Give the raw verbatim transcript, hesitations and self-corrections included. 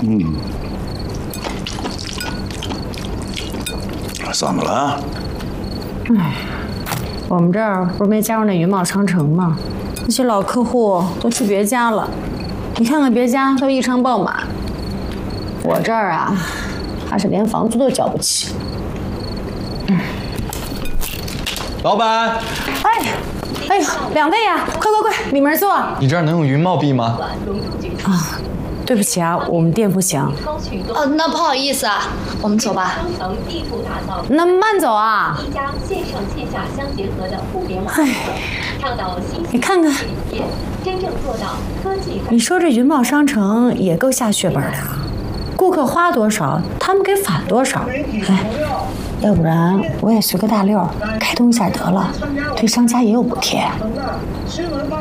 嗯，怎么了？ 哎，我们这儿不是没加入那云茂商城吗？那些老客户都去别家了，你看看别家都一场爆满，我这儿啊，还是连房租都交不起。嗯， 老板， 哎，哎呦，两位啊，快快快，里面坐。 你这儿能用云茂币吗？ 啊，对不起啊，我们店不行。 哦，那不好意思啊，我们走吧。 那慢走啊。 一家线上线下相结合的互联网，倡导新你看看， 真正做到科技。 你说这云茂商城也够下血本的啊，顾客花多少，他们给返多少。哎，要不然我也随个大溜，开通一下得了，对商家也有补贴。